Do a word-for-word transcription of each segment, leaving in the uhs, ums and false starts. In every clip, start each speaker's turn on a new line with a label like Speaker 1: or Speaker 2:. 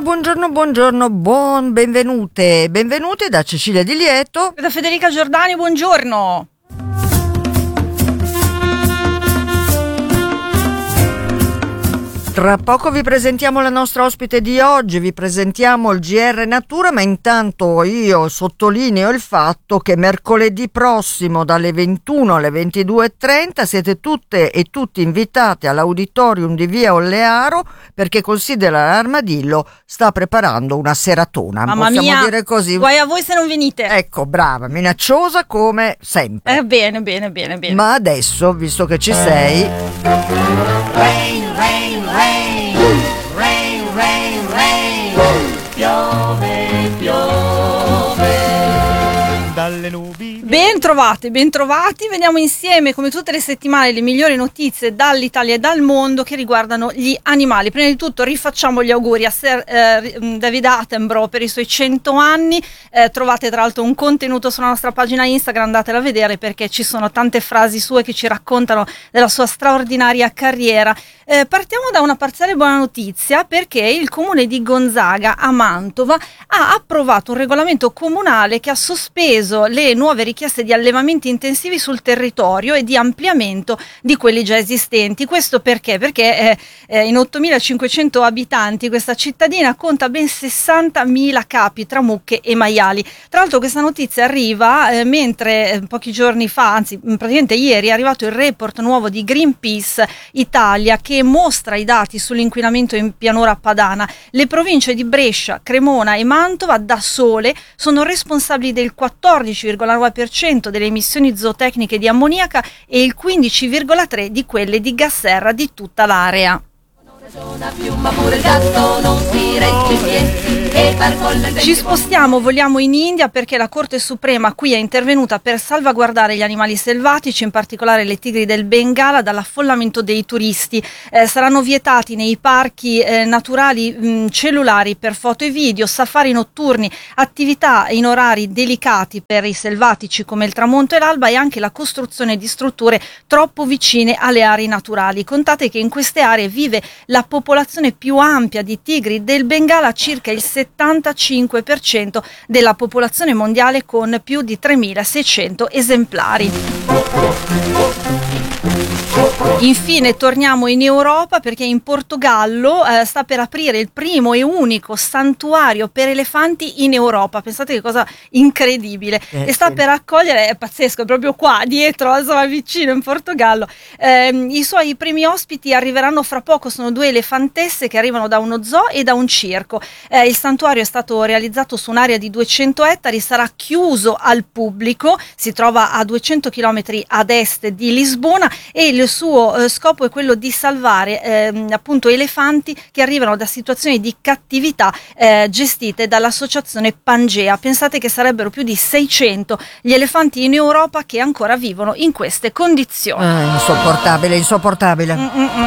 Speaker 1: Buongiorno, buongiorno, buon benvenute, benvenute da Cecilia Di Lieto
Speaker 2: e da Federica Giordani, buongiorno.
Speaker 1: Tra poco vi presentiamo la nostra ospite di oggi, vi presentiamo il G R Natura, ma intanto io sottolineo il fatto che mercoledì prossimo dalle ventuno alle ventidue e trenta siete tutte e tutti invitati all'auditorium di Via Ollearo, perché Considera l'Armadillo sta preparando una seratona.
Speaker 2: Mamma
Speaker 1: Possiamo
Speaker 2: mia,
Speaker 1: dire così.
Speaker 2: guai a voi se non venite.
Speaker 1: Ecco, brava, minacciosa come sempre.
Speaker 2: Eh, bene, bene, bene, bene.
Speaker 1: Ma adesso, visto che ci sei...
Speaker 3: Rain, rain, rain, rain, rain, rain, piove, piove dalle nubi.
Speaker 2: Ben trovate, ben trovati, vediamo insieme come tutte le settimane le migliori notizie dall'Italia e dal mondo che riguardano gli animali. Prima di tutto rifacciamo gli auguri a Sir eh, David Attenborough per i suoi cento anni, eh, trovate tra l'altro un contenuto sulla nostra pagina Instagram, andatela a vedere perché ci sono tante frasi sue che ci raccontano della sua straordinaria carriera. Eh, partiamo da una parziale buona notizia perché il comune di Gonzaga a Mantova ha approvato un regolamento comunale che ha sospeso le nuove richieste di allevamenti intensivi sul territorio e di ampliamento di quelli già esistenti. Questo perché? Perché eh, eh, in ottomilacinquecento abitanti questa cittadina conta ben sessantamila capi tra mucche e maiali. Tra l'altro questa notizia arriva eh, mentre eh, pochi giorni fa, anzi praticamente ieri, è arrivato il report nuovo di Greenpeace Italia che mostra i dati sull'inquinamento in pianura padana. Le province di Brescia, Cremona e Mantova da sole sono responsabili del quattordici virgola nove per cento delle emissioni zootecniche di ammoniaca e il quindici virgola tre per cento di quelle di gas serra di tutta l'area. Ci spostiamo, voliamo in India perché la Corte Suprema qui è intervenuta per salvaguardare gli animali selvatici, in particolare le tigri del Bengala, dall'affollamento dei turisti. Eh, saranno vietati nei parchi eh, naturali mh, cellulari per foto e video, safari notturni, attività in orari delicati per i selvatici come il tramonto e l'alba e anche la costruzione di strutture troppo vicine alle aree naturali. Contate che in queste aree vive la popolazione più ampia di tigri del Bengala, circa il settantacinque per cento della popolazione mondiale con più di tremilaseicento esemplari. Infine torniamo in Europa perché in Portogallo eh, sta per aprire il primo e unico santuario per elefanti in Europa. Pensate che cosa incredibile. Eh, e sta sì. per accogliere, è pazzesco, è proprio qua dietro, insomma vicino in Portogallo. Eh, I suoi primi ospiti arriveranno fra poco, sono due elefantesse che arrivano da uno zoo e da un circo. Eh, il santuario è stato realizzato su un'area di duecento ettari, sarà chiuso al pubblico, si trova a duecento chilometri ad est di Lisbona e il suo eh, scopo è quello di salvare eh, appunto elefanti che arrivano da situazioni di cattività eh, gestite dall'associazione Pangea. Pensate che sarebbero più di seicento gli elefanti in Europa che ancora vivono in queste condizioni.
Speaker 1: Ah, insopportabile, insopportabile.
Speaker 2: Mm-mm.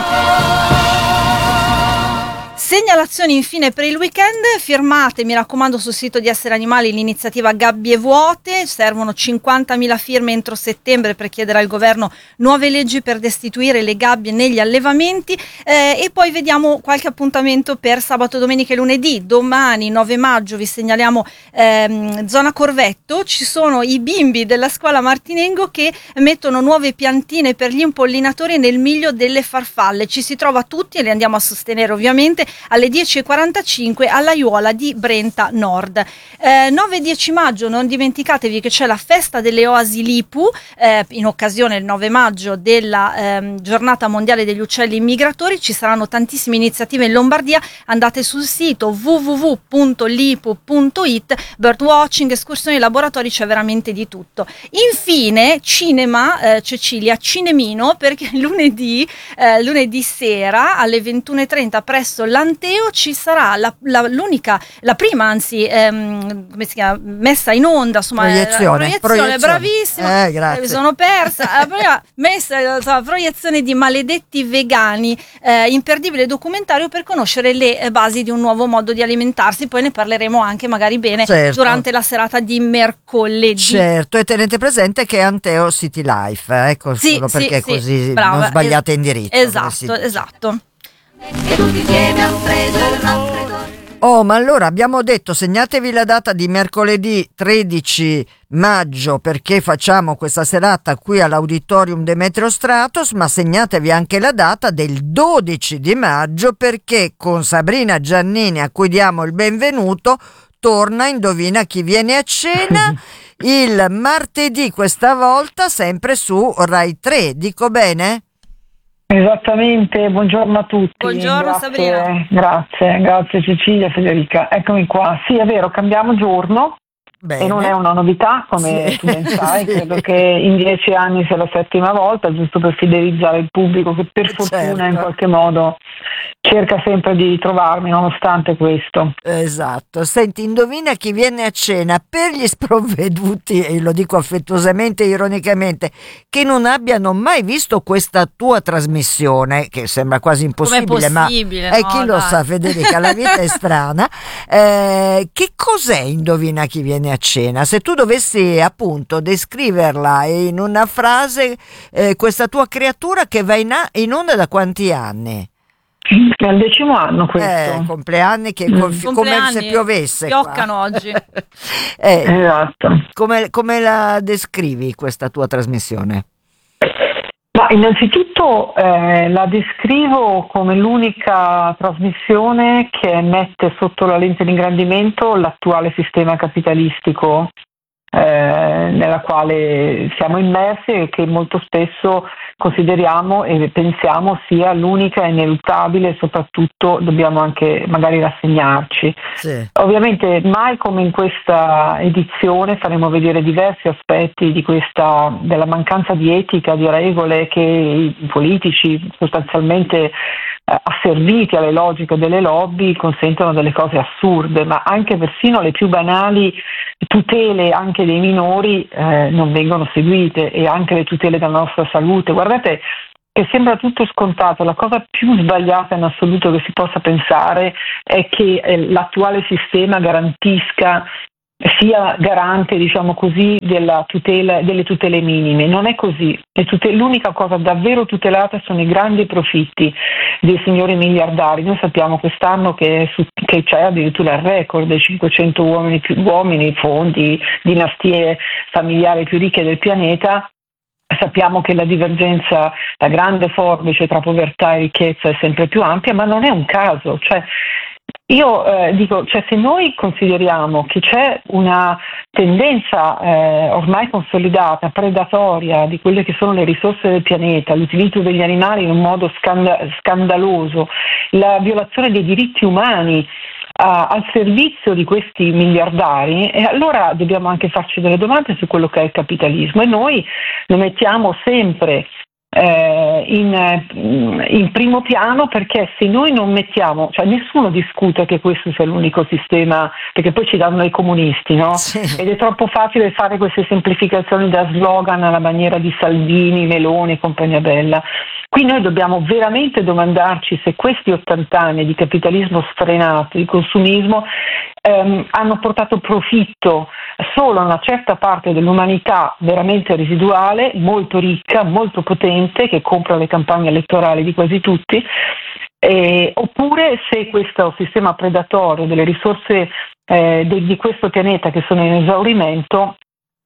Speaker 2: Segnalazioni infine per il weekend, firmate mi raccomando sul sito di Essere Animali l'iniziativa Gabbie Vuote, servono cinquantamila firme entro settembre per chiedere al governo nuove leggi per destituire le gabbie negli allevamenti eh, e poi vediamo qualche appuntamento per sabato, domenica e lunedì. Domani nove maggio vi segnaliamo ehm, zona Corvetto, ci sono i bimbi della scuola Martinengo che mettono nuove piantine per gli impollinatori nel miglio delle farfalle, ci si trova tutti e li andiamo a sostenere ovviamente alle dieci e quarantacinque all'Aiuola di Brenta Nord. Eh, nove e dieci maggio non dimenticatevi che c'è la festa delle oasi Lipu eh, in occasione il nove maggio della eh, giornata mondiale degli uccelli migratori. Ci saranno tantissime iniziative in Lombardia, andate sul sito w w w punto lipu punto it, birdwatching, escursioni, laboratori, c'è veramente di tutto. Infine cinema, eh, Cecilia, cinemino perché lunedì, eh, lunedì sera alle ventuno e trenta presso l'Anteo ci sarà la, la, l'unica, la prima anzi ehm, come si chiama, messa in onda, insomma,
Speaker 1: proiezione,
Speaker 2: proiezione,
Speaker 1: proiezione.
Speaker 2: Bravissima,
Speaker 1: eh, grazie.
Speaker 2: mi sono persa la prima messa, insomma, proiezione di Maledetti Vegani, eh, imperdibile documentario per conoscere le basi di un nuovo modo di alimentarsi, poi ne parleremo anche magari bene
Speaker 1: certo.
Speaker 2: durante la serata di mercoledì.
Speaker 1: Certo, e tenete presente che è Anteo City Life, eh, ecco,
Speaker 2: sì,
Speaker 1: solo perché
Speaker 2: sì,
Speaker 1: così
Speaker 2: sì, brava,
Speaker 1: non sbagliate
Speaker 2: es-
Speaker 1: indirizzo.
Speaker 2: Esatto, esatto.
Speaker 3: E tutti insieme han preso il raffreddore.
Speaker 1: Oh, ma allora abbiamo detto segnatevi la data di mercoledì tredici maggio perché facciamo questa serata qui all'Auditorium Demetrio Stratos, ma segnatevi anche la data del dodici di maggio perché con Sabrina Giannini, a cui diamo il benvenuto, torna Indovina chi viene a cena il martedì, questa volta sempre su Rai tre, dico bene?
Speaker 4: Esattamente, buongiorno a tutti.
Speaker 2: Buongiorno
Speaker 4: grazie,
Speaker 2: Sabrina.
Speaker 4: Grazie, grazie Cecilia, Federica. Eccomi qua. Sì, è vero, cambiamo giorno.
Speaker 1: Bene.
Speaker 4: E non è una novità, come
Speaker 1: Sì.
Speaker 4: tu ben sai,
Speaker 1: Sì.
Speaker 4: credo che in dieci anni sia la settima volta, giusto per fidelizzare il pubblico che per fortuna
Speaker 1: Certo.
Speaker 4: in qualche modo cerca sempre di trovarmi nonostante questo.
Speaker 1: Esatto. Senti, indovina chi viene a cena per gli sprovveduti, e lo dico affettuosamente e ironicamente, che non abbiano mai visto questa tua trasmissione, che sembra quasi impossibile,
Speaker 2: Com'è possibile,
Speaker 1: ma eh,
Speaker 2: no,
Speaker 1: chi lo
Speaker 2: dai.
Speaker 1: sa, Federica, la vita è strana. Eh, che cos'è indovina chi viene a cena? Se tu dovessi appunto descriverla in una frase, eh, questa tua creatura che va in, a- in onda da quanti anni?
Speaker 4: È il decimo anno questo.
Speaker 1: Eh, compleanni che
Speaker 4: Mm.
Speaker 1: confi- come
Speaker 2: Compleanni,
Speaker 1: se piovesse qua.
Speaker 2: fioccano oggi.
Speaker 1: Eh,
Speaker 4: Esatto.
Speaker 1: come, come la descrivi questa tua trasmissione?
Speaker 4: Ma innanzitutto eh, la descrivo come l'unica trasmissione che mette sotto la lente di ingrandimento l'attuale sistema capitalistico eh, nella quale siamo immersi e che molto spesso consideriamo e pensiamo sia l'unica e ineluttabile e soprattutto dobbiamo anche magari rassegnarci.
Speaker 1: Sì.
Speaker 4: Ovviamente mai come in questa edizione faremo vedere diversi aspetti di questa, della mancanza di etica, di regole che i politici sostanzialmente eh, asserviti alle logiche delle lobby consentono delle cose assurde, ma anche persino le più banali tutele anche dei minori eh, non vengono seguite e anche le tutele della nostra salute. Guardate che sembra tutto scontato, la cosa più sbagliata in assoluto che si possa pensare è che eh, l'attuale sistema garantisca sia garante, diciamo così, della tutela, delle tutele minime. Non è così. Le tutele, l'unica cosa davvero tutelata sono i grandi profitti dei signori miliardari. Noi sappiamo quest'anno che, su, che c'è addirittura il record dei cinquecento uomini, più, uomini, fondi, dinastie familiari più ricche del pianeta. Sappiamo che la divergenza, la grande forbice tra povertà e ricchezza è sempre più ampia, ma non è un caso. Cioè, io eh, dico, cioè, se noi consideriamo che c'è una tendenza eh, ormai consolidata, predatoria di quelle che sono le risorse del pianeta, l'utilizzo degli animali in un modo scanda- scandaloso, la violazione dei diritti umani a, al servizio di questi miliardari, e allora dobbiamo anche farci delle domande su quello che è il capitalismo e noi lo mettiamo sempre eh, in, in primo piano, perché se noi non mettiamo, cioè nessuno discute che questo sia l'unico sistema, perché poi ci danno i comunisti, no?
Speaker 1: Sì.
Speaker 4: Ed è troppo facile fare queste semplificazioni da slogan alla maniera di Salvini, Meloni e compagnia bella. Qui noi dobbiamo veramente domandarci se questi ottanta anni di capitalismo sfrenato, di consumismo, ehm, hanno portato profitto solo a una certa parte dell'umanità veramente residuale, molto ricca, molto potente, che compra le campagne elettorali di quasi tutti, eh, oppure se questo sistema predatorio delle risorse eh, di, di questo pianeta che sono in esaurimento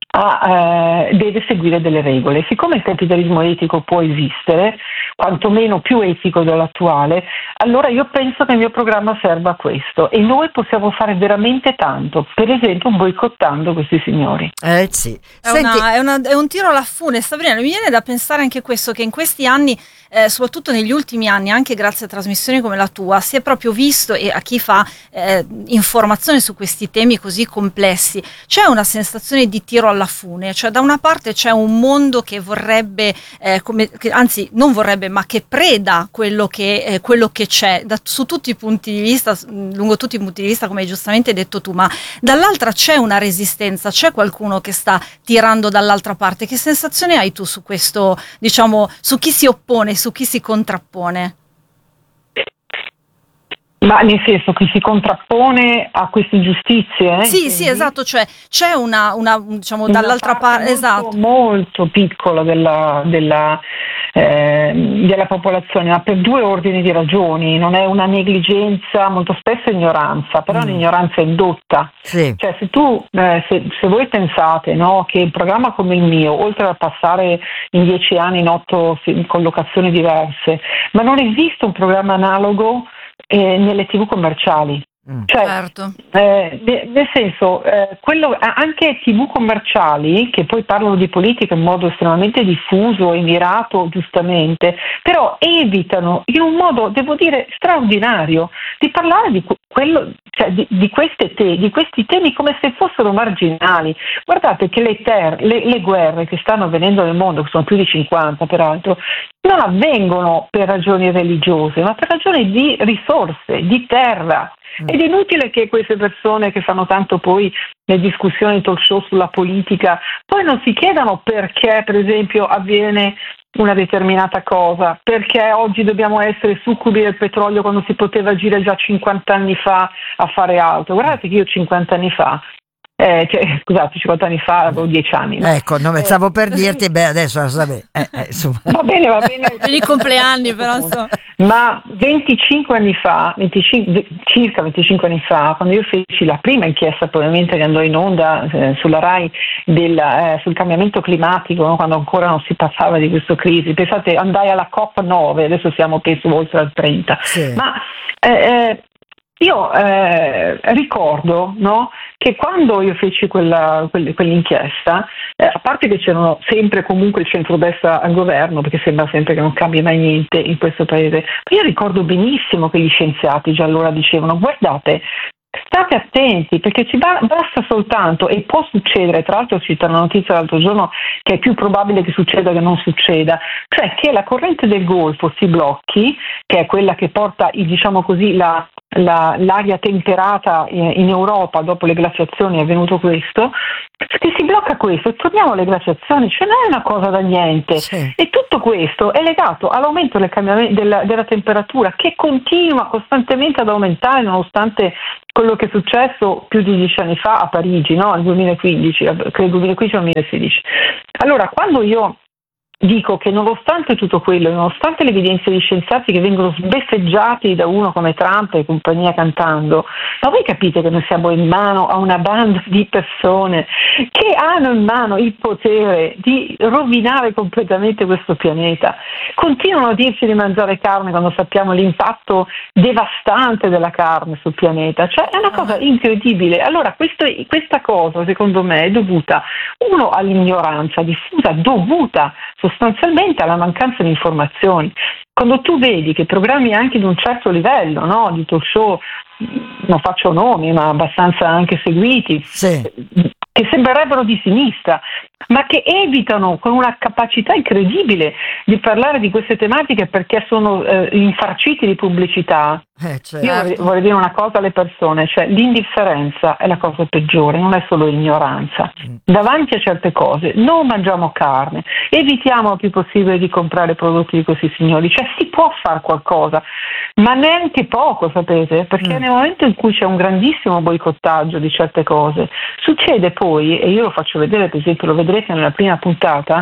Speaker 4: Ah, eh, deve seguire delle regole. Siccome il capitalismo etico può esistere, quantomeno più etico dell'attuale, allora io penso che il mio programma serva a questo e noi possiamo fare veramente tanto, per esempio boicottando questi signori.
Speaker 1: Eh sì.
Speaker 2: È,
Speaker 1: Senti,
Speaker 2: una- è una- è un tiro alla fune, Sabrina. Mi viene da pensare anche questo, che in questi anni, eh, soprattutto negli ultimi anni, anche grazie a trasmissioni come la tua, si è proprio visto, e a chi fa eh, informazione su questi temi così complessi, c'è una sensazione di tiro alla fune, cioè da una parte c'è un mondo che vorrebbe, eh, come, che, anzi non vorrebbe, ma che preda quello che, eh, quello che c'è, da, su tutti i punti di vista, lungo tutti i punti di vista, come hai giustamente detto tu, ma dall'altra c'è una resistenza, c'è qualcuno che sta tirando dall'altra parte. Che sensazione hai tu su questo, diciamo, su chi si oppone, su chi si contrappone?
Speaker 4: Ma nel senso che si contrappone a queste ingiustizie? Eh?
Speaker 2: Sì,
Speaker 4: Quindi
Speaker 2: sì, esatto, cioè c'è una, una diciamo,
Speaker 4: una
Speaker 2: dall'altra
Speaker 4: parte
Speaker 2: parte,
Speaker 4: molto,
Speaker 2: esatto.
Speaker 4: molto piccola della, della, eh, della popolazione, ma per due ordini di ragioni. Non è una negligenza, molto spesso è ignoranza, però
Speaker 1: Mm.
Speaker 4: è un'ignoranza indotta.
Speaker 1: Sì.
Speaker 4: Cioè se tu, eh, se, se voi pensate, no, che un programma come il mio, oltre a passare in dieci anni in otto in collocazioni diverse, ma non esiste un programma analogo eh, nelle tivù commerciali.
Speaker 1: Mm.
Speaker 4: Cioè,
Speaker 2: Certo.
Speaker 4: eh, de- nel senso, eh, quello, anche tivù commerciali che poi parlano di politica in modo estremamente diffuso e mirato, giustamente, però evitano in un modo, devo dire, straordinario di parlare di quello, cioè di, di, queste te- di questi temi come se fossero marginali. Guardate che le, ter- le, le guerre che stanno avvenendo nel mondo, che sono più di cinquanta peraltro, non avvengono per ragioni religiose, ma per ragioni di risorse, di terra. Ed è inutile che queste persone che fanno tanto poi le discussioni talk show sulla politica poi non si chiedano perché, per esempio, avviene una determinata cosa, perché oggi dobbiamo essere succubi del petrolio quando si poteva agire già cinquanta anni fa a fare altro. Guardate che io cinquanta anni fa Eh, cioè, scusate, cinquanta anni fa avevo dieci anni. No?
Speaker 1: Ecco, non stavo per dirti, beh, adesso vabbè, eh, eh, insomma.
Speaker 4: Va bene, va bene.
Speaker 2: Per i compleanni, però, insomma.
Speaker 4: Ma venticinque anni fa, venticinque, circa venticinque anni fa, quando io feci la prima inchiesta, probabilmente che andò in onda eh, sulla RAI del, eh, sul cambiamento climatico, no? Quando ancora non si parlava di questa crisi, pensate, andai alla COP nove, adesso siamo penso oltre al trenta.
Speaker 1: Sì.
Speaker 4: Ma eh, eh, io eh, ricordo, no, che quando io feci quella, quell- quell'inchiesta, eh, a parte che c'erano sempre comunque il centrodestra al governo, perché sembra sempre che non cambi mai niente in questo paese, ma io ricordo benissimo che gli scienziati già allora dicevano: guardate, state attenti, perché ci ba- basta soltanto, e può succedere, tra l'altro cita una notizia l'altro giorno che è più probabile che succeda che non succeda, cioè che la corrente del Golfo si blocchi, che è quella che porta, diciamo così, la, la, l'aria temperata in Europa dopo le glaciazioni, è avvenuto questo, che si blocca questo e torniamo alle glaciazioni, cioè non è una cosa da niente.
Speaker 1: Sì.
Speaker 4: E tutto questo è legato all'aumento del cambiamento della, della temperatura, che continua costantemente ad aumentare nonostante quello che è successo più di dieci anni fa a Parigi, no? Nel duemilaquindici, credo duemilaquindici o duemilasedici. Allora, quando io dico che nonostante tutto quello, nonostante le evidenze di scienziati che vengono sbeffeggiati da uno come Trump e compagnia cantando, ma voi capite che noi siamo in mano a una banda di persone che hanno in mano il potere di rovinare completamente questo pianeta, continuano a dirci di mangiare carne quando sappiamo l'impatto devastante della carne sul pianeta, cioè è una cosa incredibile. Allora questo, questa cosa secondo me è dovuta, uno, all'ignoranza diffusa, dovuta sostanzialmente alla mancanza di informazioni. Quando tu vedi che programmi anche di un certo livello, no, di talk show, non faccio nomi, ma abbastanza anche seguiti,
Speaker 1: Sì.
Speaker 4: che sembrerebbero di sinistra, ma che evitano con una capacità incredibile di parlare di queste tematiche perché sono eh, infarciti di pubblicità.
Speaker 1: Eh, certo.
Speaker 4: Io vorrei, vorrei dire una cosa alle persone, cioè l'indifferenza è la cosa peggiore, non è solo ignoranza. Davanti a certe cose non mangiamo carne, evitiamo il più possibile di comprare prodotti di questi signori, cioè si può fare qualcosa, ma neanche poco, sapete, perché
Speaker 1: Mm.
Speaker 4: nel momento in cui c'è un grandissimo boicottaggio di certe cose, succede poi, e io lo faccio vedere, per esempio lo vedrete nella prima puntata,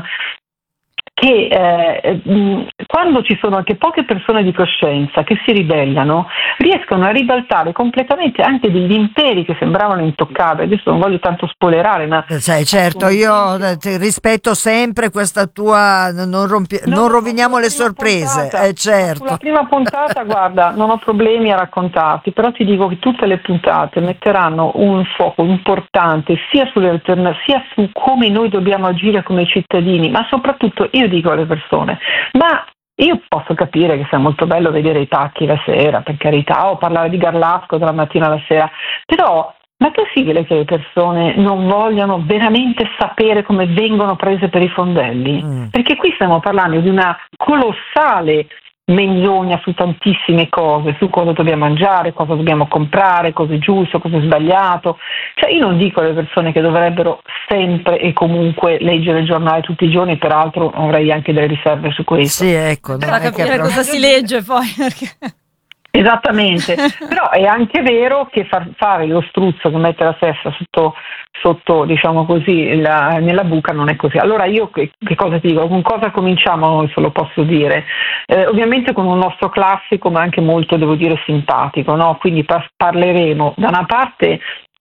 Speaker 4: che eh, mh, quando ci sono anche poche persone di coscienza che si ribellano, riescono a ribaltare completamente anche degli imperi che sembravano intoccabili. Adesso non voglio tanto spoilerare, ma
Speaker 1: Sai, certo, io eh, ti rispetto sempre questa tua, non, rompi-
Speaker 4: No,
Speaker 1: non
Speaker 4: no,
Speaker 1: roviniamo le
Speaker 4: sulla prima
Speaker 1: sorprese,
Speaker 4: puntata-
Speaker 1: eh, certo.
Speaker 4: Sulla prima puntata, guarda, non ho problemi a raccontarti, però ti dico che tutte le puntate metteranno un fuoco importante sia sulle alternative, sia su come noi dobbiamo agire come cittadini, ma soprattutto io dico alle persone, ma io posso capire che sia molto bello vedere i pacchi la sera, per carità, o parlare di Garlasco dalla mattina alla sera, però ma è possibile che le persone non vogliano veramente sapere come vengono prese per i fondelli?
Speaker 1: Mm.
Speaker 4: Perché qui stiamo parlando di una colossale menzogna su tantissime cose, su cosa dobbiamo mangiare, cosa dobbiamo comprare, cosa è giusto, cosa è sbagliato. Cioè io non dico alle persone che dovrebbero sempre e comunque leggere il giornale tutti i giorni, peraltro avrei anche delle riserve su questo.
Speaker 1: Sì, ecco, non
Speaker 2: Da
Speaker 1: è che
Speaker 2: capire
Speaker 1: proprio-
Speaker 2: cosa si legge poi. Perché...
Speaker 4: Esattamente, però è anche vero che far fare lo struzzo che mette la testa sotto, sotto diciamo così, la, nella buca non è così. Allora io che, che cosa ti dico? Con cosa cominciamo, se lo posso dire? Eh, ovviamente con un nostro classico, ma anche molto, devo dire, simpatico, no? Quindi par- parleremo da una parte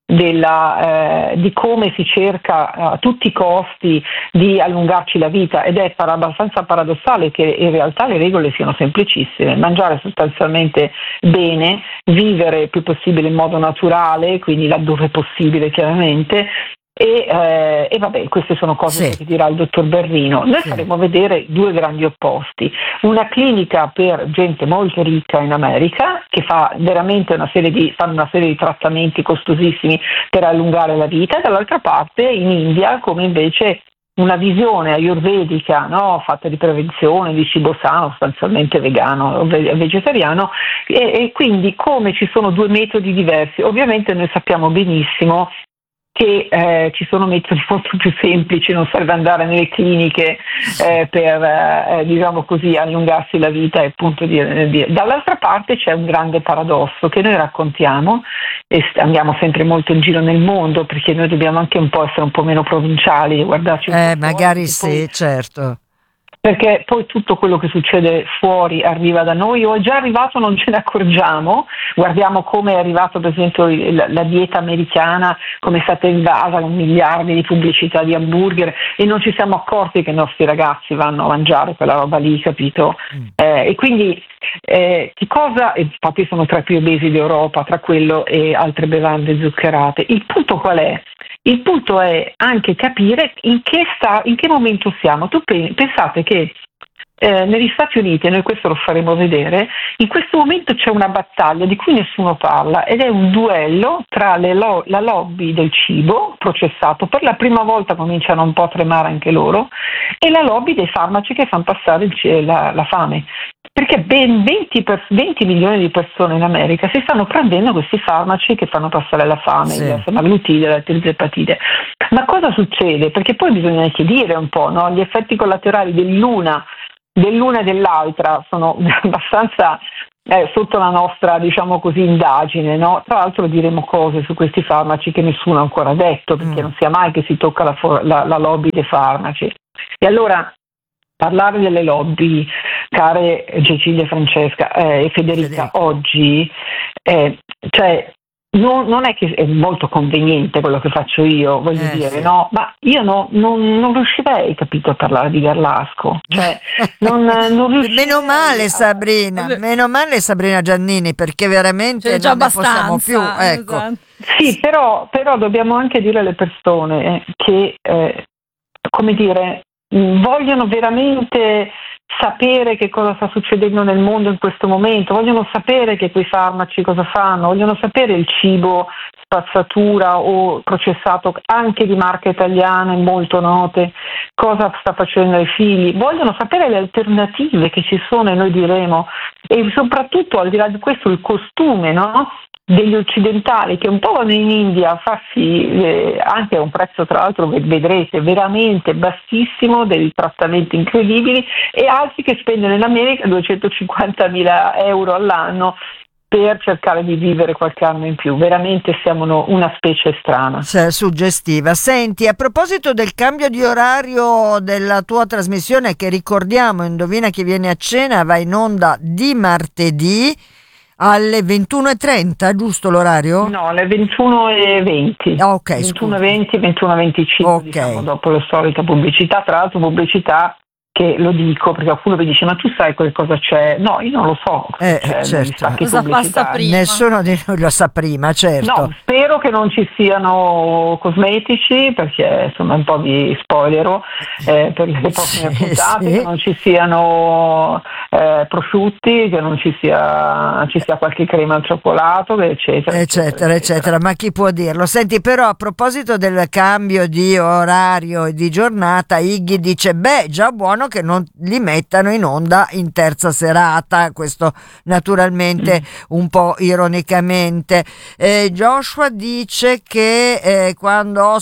Speaker 4: della, eh, di come si cerca a tutti i costi di allungarci la vita, ed è par- abbastanza paradossale che in realtà le regole siano semplicissime: mangiare sostanzialmente bene, vivere il più possibile in modo naturale, quindi laddove possibile chiaramente, e, eh, e vabbè, queste sono cose
Speaker 1: Sì.
Speaker 4: che dirà il dottor Berrino. Noi
Speaker 1: Sì.
Speaker 4: faremo vedere due grandi opposti: una clinica per gente molto ricca in America che fa veramente una serie di, fanno una serie di trattamenti costosissimi per allungare la vita, e dall'altra parte in India come invece una visione ayurvedica, no? Fatta di prevenzione, di cibo sano, sostanzialmente vegano o ve- vegetariano, e, e quindi come ci sono due metodi diversi. Ovviamente noi sappiamo benissimo che eh, ci sono metodi molto più semplici, non serve andare nelle cliniche eh, per eh, diciamo così allungarsi la vita e appunto dire, dire. Dall'altra parte c'è un grande paradosso che noi raccontiamo e st- andiamo sempre molto in giro nel mondo, perché noi dobbiamo anche un po' essere un po' meno provinciali, guardarci un
Speaker 1: Eh,
Speaker 4: po' fuori,
Speaker 1: magari
Speaker 4: perché
Speaker 1: sì,
Speaker 4: poi-
Speaker 1: certo.
Speaker 4: perché poi tutto quello che succede fuori arriva da noi, o è già arrivato non ce ne accorgiamo. Guardiamo come è arrivato per esempio il- la, la dieta americana, come è stata invasa con miliardi di pubblicità di hamburger, e non ci siamo accorti che i nostri ragazzi vanno a mangiare quella roba lì, capito?
Speaker 1: Mm.
Speaker 4: Eh, e quindi eh, che cosa, e infatti sono tra i più obesi d'Europa, tra quello e altre bevande zuccherate. Il punto qual è? Il punto è anche capire in che, sta, in che momento siamo. Tu pe- pensate che eh, negli Stati Uniti, e noi questo lo faremo vedere, in questo momento c'è una battaglia di cui nessuno parla, ed è un duello tra le lo- la lobby del cibo processato, per la prima volta cominciano un po' a tremare anche loro, e la lobby dei farmaci che fanno passare il c- la, la fame. Perché ben venti, per, venti milioni di persone in America si stanno prendendo questi farmaci che fanno passare la fame,
Speaker 1: Sì.
Speaker 4: il semaglutide, la tirzepatide. Ma cosa succede? Perché poi bisogna anche dire un po', no? Gli effetti collaterali dell'una, dell'una e dell'altra sono abbastanza eh, sotto la nostra, diciamo così, indagine, no? Tra l'altro diremo cose su questi farmaci che nessuno ha ancora detto, perché
Speaker 1: Mm.
Speaker 4: non sia mai che si tocca la, for- la, la lobby dei farmaci. E allora parlare delle lobby, care Cecilia e Francesca eh, e Federica,
Speaker 1: Federica.
Speaker 4: oggi eh, cioè non, non è che è molto conveniente quello che faccio io, voglio
Speaker 1: Eh,
Speaker 4: dire,
Speaker 1: sì.
Speaker 4: no? Ma io no, non, non riuscirei, capito, a parlare di Garlasco. Cioè, non, non riuscirei
Speaker 1: Meno male
Speaker 4: a-
Speaker 1: Sabrina,
Speaker 2: Vabbè.
Speaker 1: meno male Sabrina Giannini, perché veramente
Speaker 2: Ce n'è già
Speaker 1: non ne possiamo
Speaker 2: abbastanza.
Speaker 1: più. Ecco.
Speaker 2: esatto.
Speaker 4: Sì, però, però dobbiamo anche dire alle persone eh, che, eh, come dire, mh, vogliono veramente sapere che cosa sta succedendo nel mondo in questo momento, vogliono sapere che quei farmaci cosa fanno, vogliono sapere il cibo spazzatura o processato anche di marche italiane molto note, cosa sta facendo ai figli, vogliono sapere le alternative che ci sono, e noi diremo, e soprattutto al di là di questo il costume, no? Degli occidentali che un po' vanno in India a farsi eh, anche a un prezzo, tra l'altro vedrete, veramente bassissimo, dei trattamenti incredibili, e altri che spendono in America duecentocinquantamila euro all'anno per cercare di vivere qualche anno in più. Veramente siamo una specie strana.
Speaker 1: Cioè, suggestiva. Senti, a proposito del cambio di orario della tua trasmissione, che ricordiamo, Indovina chi viene a cena, va in onda di martedì alle ventuno e trenta, giusto l'orario?
Speaker 4: No, alle ventuno e venti.
Speaker 1: Ah, ok,
Speaker 4: ventuno e
Speaker 1: scusa.
Speaker 4: venti, ventuno e venticinque,
Speaker 1: Ok.
Speaker 4: diciamo, dopo la solita pubblicità. Tra l'altro pubblicità che, lo dico perché qualcuno mi dice, ma tu sai che cosa c'è? No, io non lo so cosa
Speaker 1: Eh,
Speaker 4: c'è
Speaker 1: certo.
Speaker 4: negli stacchi
Speaker 2: Cosa
Speaker 4: pubblicitari.
Speaker 2: passa prima?
Speaker 1: Nessuno di noi lo sa prima, certo.
Speaker 4: No, spero che non ci siano cosmetici, perché insomma un po' vi spoilerò eh, per le prossime
Speaker 1: Sì,
Speaker 4: puntate,
Speaker 1: sì.
Speaker 4: che non ci siano eh, prosciutti, che non ci sia, ci sia qualche crema al cioccolato, eccetera,
Speaker 1: eccetera, eccetera, ma chi può dirlo? Senti, però, a proposito del cambio di orario e di giornata, Iggy dice, beh, già buono che non li mettano in onda in terza serata, questo naturalmente un po' ironicamente. Eh, Joshua dice che eh, quando ospiti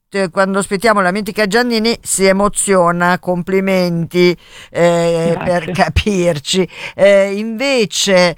Speaker 1: t- quando ospitiamo la mitica Giannini si emoziona, complimenti eh, per capirci. Eh, invece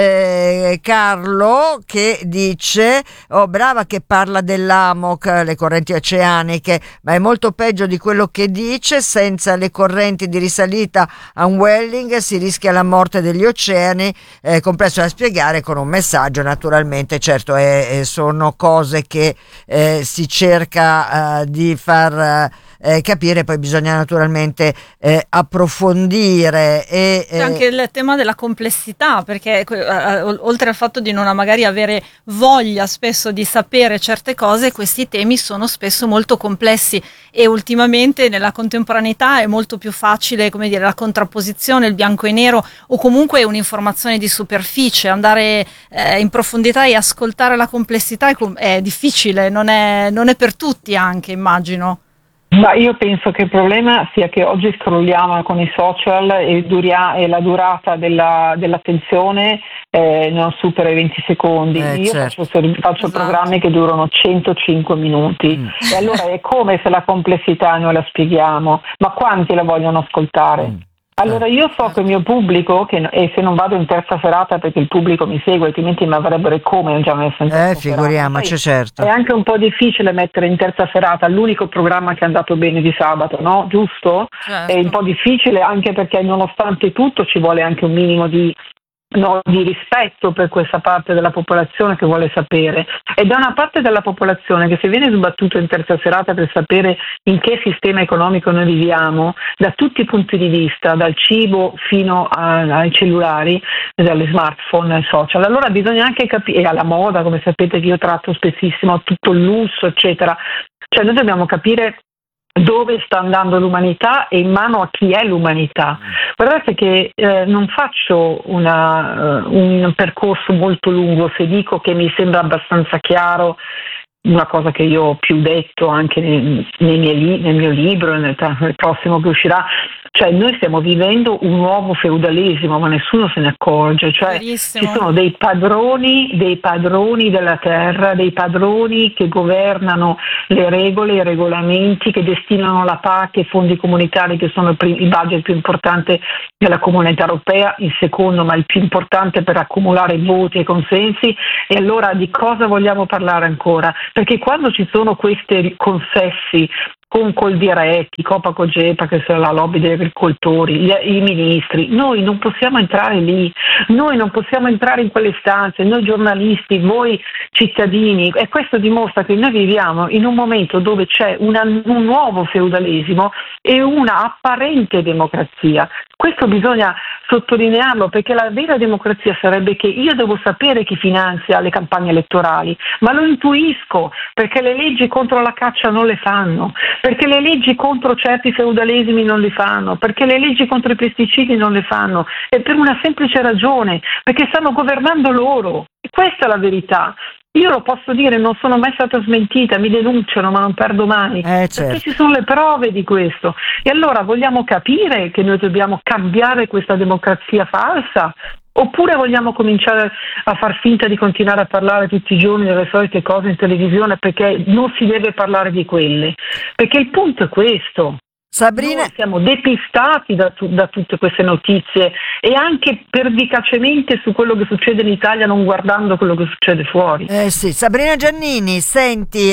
Speaker 1: eh, Carlo che dice, oh brava che parla dell'A M O C, le correnti oceaniche, ma è molto peggio di quello che dice, senza le correnti di risalita a un Welling si rischia la morte degli oceani, eh, complesso da spiegare con un messaggio naturalmente, certo è, è, sono cose che eh, si cerca eh, di far eh, capire, poi bisogna naturalmente eh, approfondire e
Speaker 2: c'è anche il tema della complessità, perché eh, oltre al fatto di non magari avere voglia spesso di sapere certe cose, questi temi sono spesso molto complessi e ultimamente nella contemporaneità è molto più facile, come dire, la contrapposizione, il bianco e nero o comunque un'informazione di superficie. Andare eh, in profondità e ascoltare la complessità è, è difficile, non è, non è per tutti anche, immagino.
Speaker 4: Ma io penso che il problema sia che oggi scrolliamo con i social e, duria- e la durata della, dell'attenzione eh, non supera i venti secondi.
Speaker 1: Eh,
Speaker 4: io
Speaker 1: certo.
Speaker 4: faccio, faccio
Speaker 2: Esatto.
Speaker 4: programmi che durano centocinque minuti
Speaker 1: Mm.
Speaker 4: e allora è come se la complessità noi la spieghiamo, ma quanti la vogliono ascoltare?
Speaker 1: Mm.
Speaker 4: Allora io so che il mio pubblico, che, e se non vado in terza serata perché il pubblico mi segue, altrimenti mi avrebbero come già messo in terza
Speaker 1: Eh, figuriamoci,
Speaker 4: serata.
Speaker 1: certo.
Speaker 4: È anche un po' difficile mettere in terza serata l'unico programma che è andato bene di sabato, no? Giusto?
Speaker 2: Certo.
Speaker 4: È un po' difficile anche perché nonostante tutto ci vuole anche un minimo di, no, di rispetto per questa parte della popolazione che vuole sapere. E da una parte della popolazione che se viene sbattuto in terza serata per sapere in che sistema economico noi viviamo, da tutti i punti di vista, dal cibo fino a, ai cellulari, dagli smartphone, ai social, allora bisogna anche capire, e alla moda, come sapete che io tratto spessissimo tutto il lusso, eccetera. Cioè noi dobbiamo capire dove sta andando l'umanità e in mano a chi è l'umanità. Guardate che eh, non faccio una, uh, un percorso molto lungo se dico che mi sembra abbastanza chiaro una cosa che io ho più detto anche nei, nei miei, nel mio libro, nel, nel prossimo che uscirà. Cioè noi stiamo vivendo un nuovo feudalesimo, ma nessuno se ne accorge, cioè
Speaker 2: Verissimo.
Speaker 4: ci sono dei padroni, dei padroni della terra, dei padroni che governano le regole, i regolamenti, che destinano la P A C e i fondi comunitari che sono il budget più importante della comunità europea, il secondo ma il più importante per accumulare voti e consensi. E allora di cosa vogliamo parlare ancora? Perché quando ci sono questi consessi con Coldiretti, Copa Cogepa, che sono la lobby degli agricoltori, gli, i ministri, noi non possiamo entrare lì, noi non possiamo entrare in quelle stanze, noi giornalisti, voi cittadini, e questo dimostra che noi viviamo in un momento dove c'è una, un nuovo feudalesimo e una apparente democrazia. Questo bisogna sottolinearlo, perché la vera democrazia sarebbe che io devo sapere chi finanzia le campagne elettorali, ma lo intuisco perché le leggi contro la caccia non le fanno, perché le leggi contro certi feudalesimi non le fanno, perché le leggi contro i pesticidi non le fanno, e per una semplice ragione, perché stanno governando loro. E questa è la verità. Io lo posso dire, non sono mai stata smentita, mi denunciano ma non perdo mai,
Speaker 1: Eh, certo.
Speaker 4: perché ci sono le prove di questo. E allora vogliamo capire che noi dobbiamo cambiare questa democrazia falsa? Oppure vogliamo cominciare a far finta di continuare a parlare tutti i giorni delle solite cose in televisione perché non si deve parlare di quelle? Perché il punto è questo.
Speaker 1: Sabrina,
Speaker 4: Noi siamo depistati da, tu, da tutte queste notizie e anche pervicacemente su quello che succede in Italia, non guardando quello che succede fuori.
Speaker 1: eh sì, Sabrina Giannini, senti,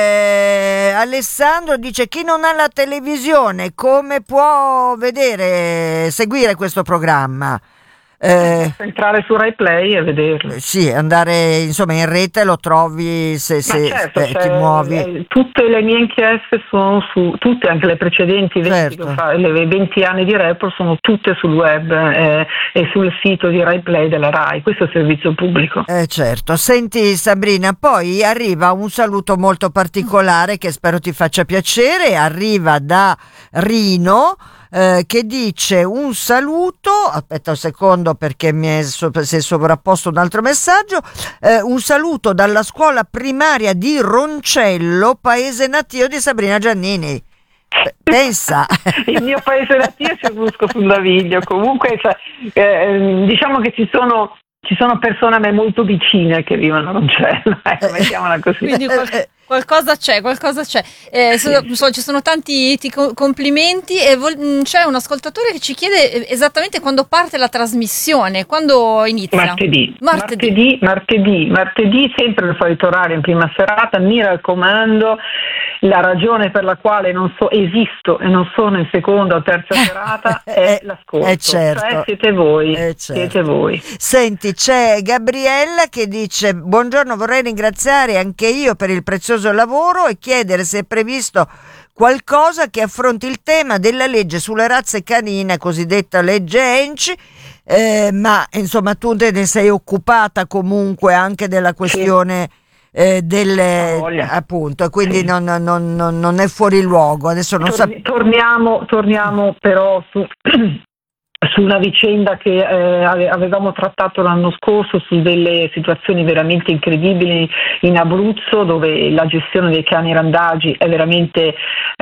Speaker 1: eh, Alessandro dice: chi non ha la televisione come può vedere, seguire questo programma? Eh,
Speaker 4: Entrare su Rai Play e vederlo.
Speaker 1: sì, andare insomma in rete, lo trovi se, se
Speaker 4: Ma certo,
Speaker 1: eh, ti
Speaker 4: cioè,
Speaker 1: muovi.
Speaker 4: eh, tutte le mie inchieste sono su, tutte, anche le precedenti venti,
Speaker 1: Certo.
Speaker 4: che fa, le venti anni di Report sono tutte sul web eh, e sul sito di Rai Play della Rai. Questo è il servizio pubblico.
Speaker 1: Eh certo, senti Sabrina, poi arriva un saluto molto particolare che spero ti faccia piacere, arriva da Rino. Eh, che dice un saluto, aspetta un secondo perché mi è, so- si è sovrapposto un altro messaggio, eh, un saluto dalla scuola primaria di Roncello, paese natio di Sabrina Giannini. P- pensa.
Speaker 4: Il mio paese natio c'è Busco sul Naviglio. Comunque cioè, eh, diciamo che ci sono Ci sono persone a me molto vicine che vivono a Roncello, ecco, mettiamola così.
Speaker 2: Quindi qual- Qualcosa c'è, qualcosa c'è. Eh, so, so, ci sono tanti ti co- complimenti e vol- c'è un ascoltatore che ci chiede esattamente quando parte la trasmissione, quando inizia.
Speaker 4: Martedì,
Speaker 2: Martedì,
Speaker 4: martedì, martedì, martedì, sempre il solito orario in prima serata. Mi raccomando, la ragione per la quale non so, esisto e non sono in seconda o terza serata è l'ascolto.
Speaker 1: Eh certo.
Speaker 4: Cioè siete voi,
Speaker 1: Eh certo.
Speaker 4: siete voi.
Speaker 1: Senti, c'è Gabriella che dice: buongiorno, vorrei ringraziare anche io per il prezioso lavoro e chiedere se è previsto qualcosa che affronti il tema della legge sulle razze canine, cosiddetta legge Enci, eh, ma insomma tu te ne sei occupata comunque anche della questione eh, delle
Speaker 4: Voglia.
Speaker 1: appunto, e quindi
Speaker 4: Sì.
Speaker 1: non, non, non, non è fuori luogo. Adesso non so.
Speaker 4: Torni- torniamo, torniamo però su su una vicenda che eh, ave- avevamo trattato l'anno scorso, su delle situazioni veramente incredibili in Abruzzo, dove la gestione dei cani randagi è veramente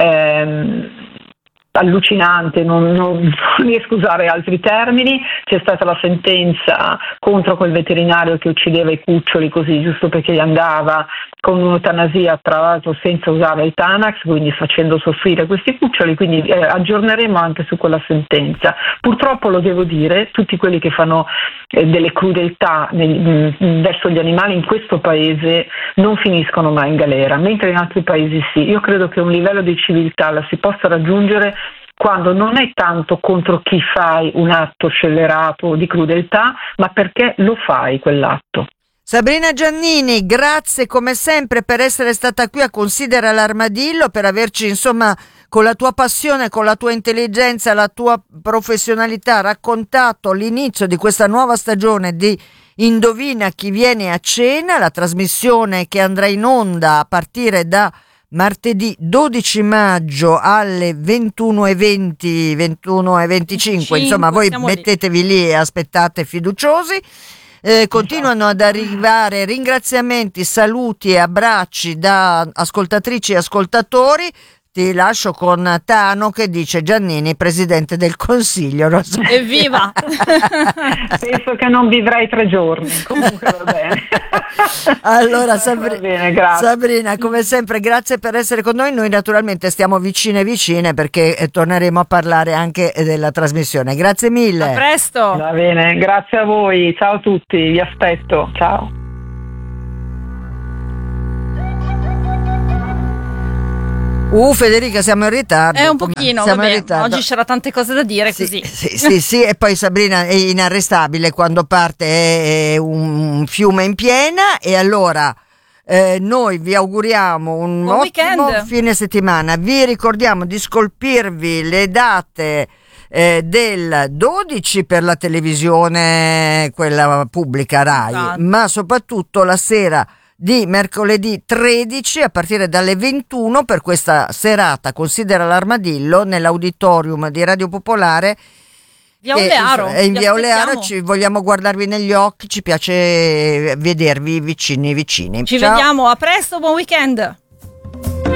Speaker 4: ehm, allucinante, non, non riesco a usare altri termini. C'è stata la sentenza contro quel veterinario che uccideva i cuccioli così, giusto perché gli andava, con un'eutanasia tra l'altro senza usare il Tanax, quindi facendo soffrire questi cuccioli, quindi eh, aggiorneremo anche su quella sentenza. Purtroppo lo devo dire, tutti quelli che fanno eh, delle crudeltà nel, mh, verso gli animali in questo paese non finiscono mai in galera, mentre in altri paesi sì. Io credo che un livello di civiltà la si possa raggiungere quando non è tanto contro chi fai un atto scellerato di crudeltà, ma perché lo fai quell'atto.
Speaker 1: Sabrina Giannini, grazie come sempre per essere stata qui a Considera l'Armadillo, per averci insomma con la tua passione, con la tua intelligenza, la tua professionalità raccontato l'inizio di questa nuova stagione di Indovina chi viene a cena, la trasmissione che andrà in onda a partire da martedì dodici maggio alle ventuno e venti, ventuno e venticinque, insomma voi mettetevi lì e aspettate fiduciosi. Eh, continuano ad arrivare ringraziamenti, saluti e abbracci da ascoltatrici e ascoltatori. Ti lascio con Tano che dice: Giannini, presidente del Consiglio. Lo so.
Speaker 2: Evviva!
Speaker 4: Penso che non vivrei tre giorni, comunque va bene.
Speaker 1: Allora Sabri-
Speaker 4: va bene, grazie.
Speaker 1: Sabrina, come sempre grazie per essere con noi. Noi naturalmente stiamo vicine vicine perché eh, torneremo a parlare anche eh, della trasmissione. Grazie mille.
Speaker 2: A presto!
Speaker 4: Va bene, grazie a voi, ciao a tutti, vi aspetto, ciao.
Speaker 1: Uh Federica, siamo in ritardo.
Speaker 2: È un pochino,
Speaker 1: siamo
Speaker 2: vabbè,
Speaker 1: in ritardo.
Speaker 2: oggi c'era tante cose da dire,
Speaker 1: Sì,
Speaker 2: così.
Speaker 1: sì, sì, sì, e poi Sabrina è inarrestabile, quando parte è un fiume in piena, e allora eh, noi vi auguriamo un
Speaker 2: Buon
Speaker 1: ottimo
Speaker 2: weekend.
Speaker 1: fine settimana. Vi ricordiamo di scolpirvi le date eh, del dodici per la televisione, quella pubblica Rai,
Speaker 2: Esatto.
Speaker 1: ma soprattutto la sera di mercoledì tredici a partire dalle ventuno per questa serata Considera l'Armadillo nell'auditorium di Radio Popolare.
Speaker 2: Via
Speaker 1: che,
Speaker 2: Olearo.
Speaker 1: insomma, è in
Speaker 2: Vi
Speaker 1: via Olearo,
Speaker 2: aspettiamo.
Speaker 1: ci vogliamo guardarvi negli occhi, ci piace vedervi vicini vicini.
Speaker 2: Ci
Speaker 1: Ciao.
Speaker 2: vediamo, a presto, buon weekend.